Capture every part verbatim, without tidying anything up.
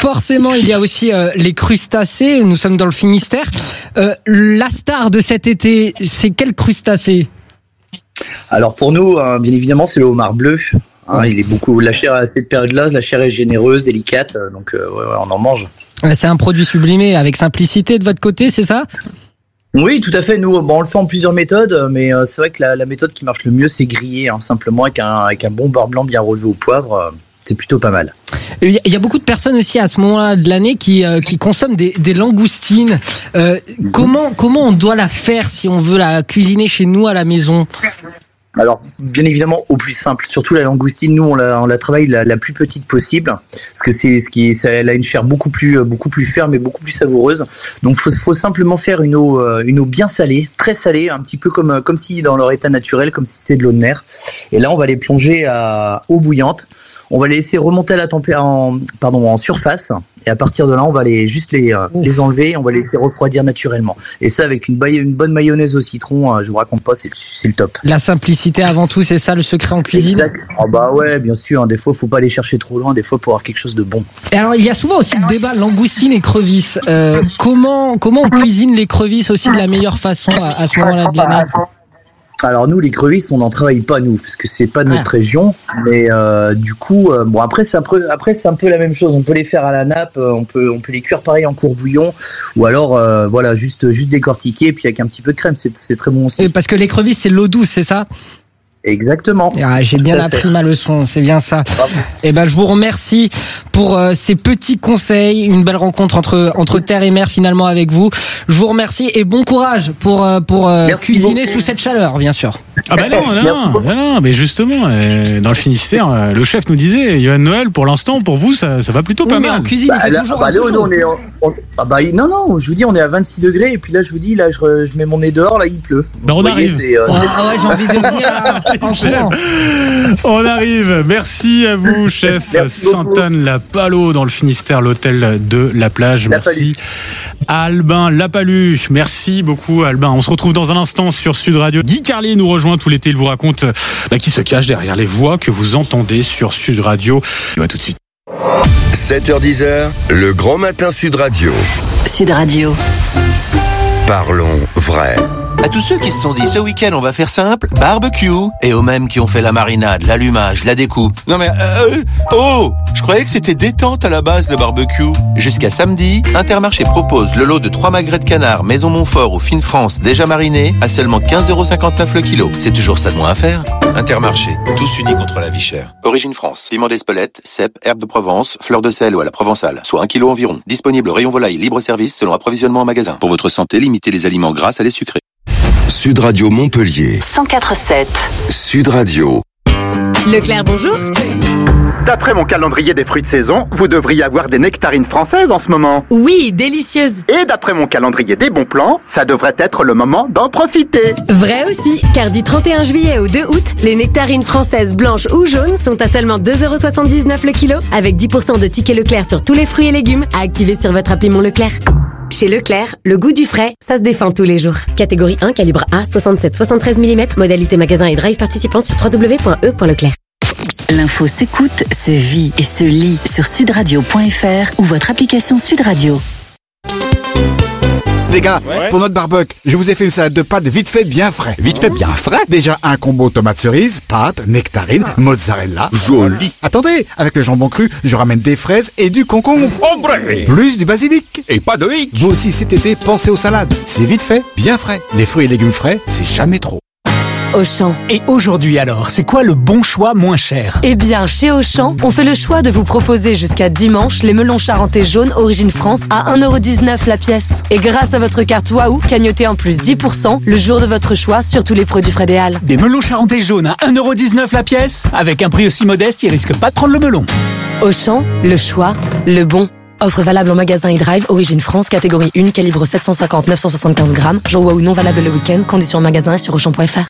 forcément, il y a aussi euh, les crustacés. Nous sommes dans le Finistère. Euh, la star de cet été, c'est quel crustacé ? Alors pour nous, hein, bien évidemment, c'est le homard bleu. Hein, il est beaucoup. La chair à cette période-là, la chair est généreuse, délicate, donc euh, ouais, ouais, on en mange. C'est un produit sublimé avec simplicité de votre côté, c'est ça ? Oui, tout à fait. Nous, bon, on le fait en plusieurs méthodes, mais euh, c'est vrai que la, la méthode qui marche le mieux, c'est griller, hein, simplement avec un, avec un bon beurre blanc bien relevé au poivre. Euh, c'est plutôt pas mal. Il y, y a beaucoup de personnes aussi à ce moment-là de l'année qui, euh, qui consomment des, des langoustines. Euh, mmh. Comment, comment on doit la faire si on veut la cuisiner chez nous à la maison ? Alors, bien évidemment, au plus simple. Surtout la langoustine, nous, on la, on la travaille la, la plus petite possible, parce que c'est ce qui, ça, elle a une chair beaucoup plus, beaucoup plus ferme et beaucoup plus savoureuse. Donc, faut, faut simplement faire une eau, une eau bien salée, très salée, un petit peu comme, comme si dans leur état naturel, comme si c'était de l'eau de mer. Et là, on va les plonger à eau bouillante. On va les laisser remonter à la température, en, pardon, en surface. Et à partir de là, on va les, juste les, euh, les enlever et on va les laisser refroidir naturellement. Et ça, avec une, une bonne mayonnaise au citron, euh, je vous raconte pas, c'est, c'est le top. La simplicité avant tout, c'est ça le secret en cuisine ? Exact. Oh bah ouais, bien sûr. Hein, des fois, faut pas aller chercher trop loin. Des fois, pour avoir quelque chose de bon. Et alors, il y a souvent aussi le débat langoustine et crevisses. Euh, comment, comment on cuisine les crevisses aussi de la meilleure façon à, à ce moment-là de l'année ? Alors nous, les crevisses, on n'en travaille pas nous, parce que c'est pas notre ah. région. Mais euh, du coup, euh, bon après c'est un peu, après c'est un peu la même chose. On peut les faire à la nappe, on peut, on peut les cuire pareil en courbouillon, ou alors euh, voilà juste, juste décortiquer, et puis avec un petit peu de crème, c'est, c'est très bon aussi. Et parce que les crevisses, c'est l'eau douce, c'est ça ? Exactement. Ah, j'ai bien appris fait. ma leçon, c'est bien ça. Et ben, je vous remercie pour euh, ces petits conseils, une belle rencontre entre entre terre et mer finalement avec vous. Je vous remercie et bon courage pour euh, pour euh, cuisiner beaucoup. Sous cette chaleur, bien sûr. Ah bah non, non, non, non, non, mais justement, euh, dans le Finistère, euh, le chef nous disait, Johan Noël, pour l'instant, pour vous, ça, ça va plutôt oui, pas mais mal. En cuisine, bah, il fait là, toujours bah, un là, peu chaud. On est, on, on, ah bah non, non, je vous dis, on est à vingt-six degrés et puis là, je vous dis, là, je, je mets mon nez dehors, là, il pleut. Bah on voyez, arrive. C'est, euh, ah ouais, j'ai envie de venir en courant. On arrive. Merci à vous, chef. Merci Sainte-Anne-la-Palot dans le Finistère, l'hôtel de la plage. La Merci à Albin Lapalu. Merci beaucoup, Albin. On se retrouve dans un instant sur Sud Radio. Guy Carlier nous rejoint tout l'été. Il vous raconte bah, qui se cache derrière les voix que vous entendez sur Sud Radio. Et bah, tout de suite. sept heures dix, le grand matin Sud Radio. Sud Radio. Parlons vrai. À tous ceux qui se sont dit ce week-end on va faire simple, barbecue, et aux mêmes qui ont fait la marinade, l'allumage, la découpe. Non mais euh, oh, je croyais que c'était détente à la base le barbecue. Jusqu'à samedi, Intermarché propose le lot de trois magrets de canard Maison Montfort ou Fine France déjà marinés à seulement quinze euros cinquante-neuf le kilo. C'est toujours ça de moins à faire. Intermarché, tous unis contre la vie chère. Origine France, piment d'Espelette, cèpe, herbe de Provence, fleur de sel ou à la provençale, soit un kilo environ. Disponible au rayon volaille libre service selon approvisionnement en magasin. Pour votre santé, limitez les aliments gras à les sucrés. Sud Radio Montpellier. cent quatre virgule sept. Sud Radio. Leclerc, bonjour. D'après mon calendrier des fruits de saison, vous devriez avoir des nectarines françaises en ce moment. Oui, délicieuses. Et d'après mon calendrier des bons plans, ça devrait être le moment d'en profiter. Vrai aussi, car du trente et un juillet au deux août, les nectarines françaises blanches ou jaunes sont à seulement deux euros soixante-dix-neuf le kilo, avec dix pour cent de tickets Leclerc sur tous les fruits et légumes à activer sur votre appli Mon Leclerc. Chez Leclerc, le goût du frais, ça se défend tous les jours. Catégorie un, calibre A, soixante-sept soixante-treize millimètres, modalité magasin et drive participant sur w w w point e point leclerc. L'info s'écoute, se vit et se lit sur sudradio point f r ou votre application Sud Radio. Les gars, ouais. Pour notre barbecue, je vous ai fait une salade de pâtes vite fait bien frais. Vite fait bien frais? Déjà un combo tomate cerise, pâtes, nectarines, mozzarella. Joli. Attendez, avec le jambon cru, je ramène des fraises et du concombre. Ombre. Plus du basilic. Et pas de hic. Vous aussi cet été, pensez aux salades. C'est vite fait, bien frais. Les fruits et légumes frais, c'est jamais trop. Auchan. Et aujourd'hui alors, c'est quoi le bon choix moins cher? Eh bien, chez Auchan, on fait le choix de vous proposer jusqu'à dimanche les melons charentais jaunes Origine France à un euro dix-neuf la pièce. Et grâce à votre carte Waouh, cagnotez en plus dix pour cent le jour de votre choix sur tous les produits frais des Halles. Des melons charentais jaunes à un euro dix-neuf la pièce? Avec un prix aussi modeste, ils risquent pas de prendre le melon. Auchan, le choix, le bon. Offre valable en magasin et drive, Origine France, catégorie un, calibre sept cent cinquante neuf cent soixante-quinze grammes. Jour Waouh non valable le week-end, conditions en magasin et sur auchan point f r.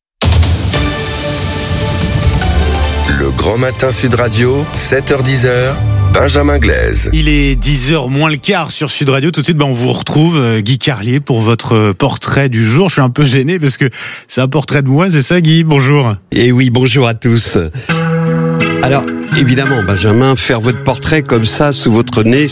Le grand matin Sud Radio, sept heures dix, Benjamin Glaise. Il est dix heures moins le quart sur Sud Radio. Tout de suite, ben, on vous retrouve, euh, Guy Carlier, pour votre portrait du jour. Je suis un peu gêné parce que c'est un portrait de moi, c'est ça, Guy? Bonjour. Et oui, bonjour à tous. Alors, évidemment, Benjamin, faire votre portrait comme ça sous votre nez,